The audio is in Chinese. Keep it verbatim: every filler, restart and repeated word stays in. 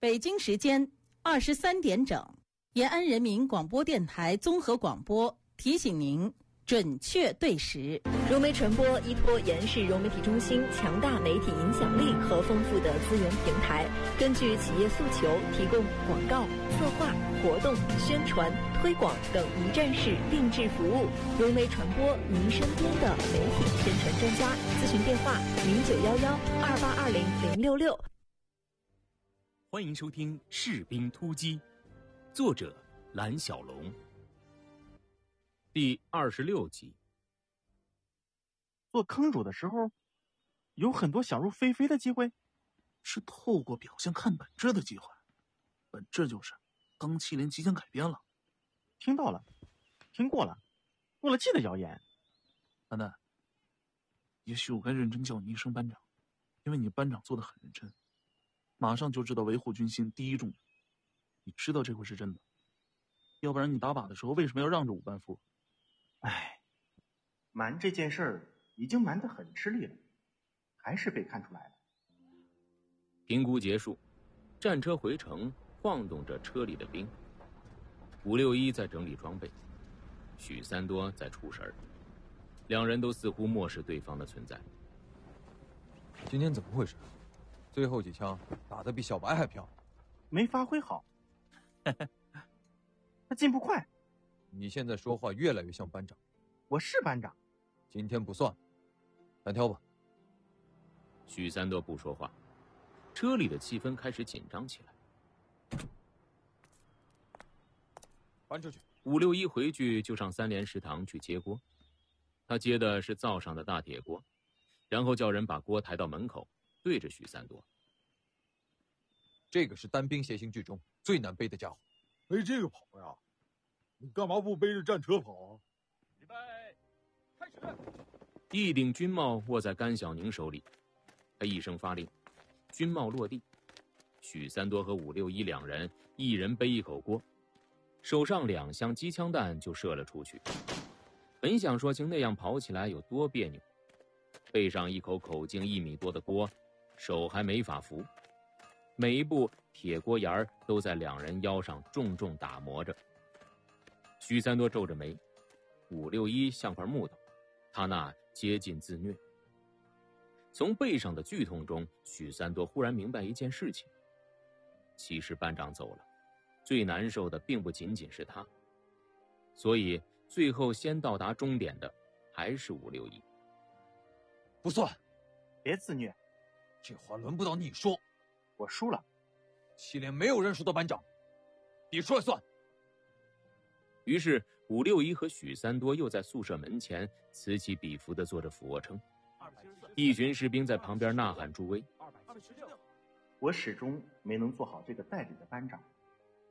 北京时间二十三点整，延安人民广播电台综合广播提醒您准确对时。 融媒传播依托延世融媒体中心强大媒体影响力和丰富的资源平台，根据企业诉求，提供广告、策划、活动、宣传、推广等一站式定制服务。融媒传播，您身边的媒体宣传专家。咨询电话：零九幺幺二八二零零六六。 欢迎收听《士兵突击》，作者蓝小龙，第二十六集。 做坑主的时候，有很多想入非非的机会， 是透过表现看本质的机会。本质就是钢麒麟即将改编了。 听到了，听过了，过了季的谣言。 蛋蛋，也许我该认真叫你一声班长，因为你班长做得很认真，马上就知道维护军心第一重要。你知道这回是真的，要不然你打靶的时候为什么要让着武班副？ 唉，瞒这件事儿已经瞒得很吃力了，还是被看出来了。 评估结束，战车回城，晃动着车里的兵。五六一在整理装备，许三多在出神儿，两人都似乎漠视对方的存在。 今天怎么回事？最后几枪打得比小白还漂亮， 没发挥好。他进步快。 你现在说话越来越像班长。 我是班长。 今天不算，单挑吧。 许三多不说话，车里的气氛开始紧张起来。 搬出去。 五六一回去就上三联食堂去接锅，他接的是灶上的大铁锅，然后叫人把锅抬到门口，对着许三多。 这个是单兵协行剧中最难背的家伙。 背这个跑呀？你干嘛不背着战车跑啊？ 预备，开始。 一顶军帽握在甘小宁手里，他一声发令，军帽落地。许三多和五六一两人一人背一口锅，手上两箱机枪弹就射了出去。本想说清那样跑起来有多别扭，背上一口口径一米多的锅，手还没法扶，每一步铁锅沿儿都在两人腰上重重打磨着。许三多皱着眉，五六一像块木头，他那接近自虐。从背上的剧痛中，许三多忽然明白一件事情，其实班长走了，最难受的并不仅仅是他，所以最后先到达终点的还是五六一。 不算。 别自虐， 这话轮不到你说。 我输了。 七连没有认输的班长，你说了算。 于是五六一和许三多又在宿舍门前此起彼伏地做着俯卧撑，一群士兵在旁边呐喊助威。 我始终没能做好这个代理的班长。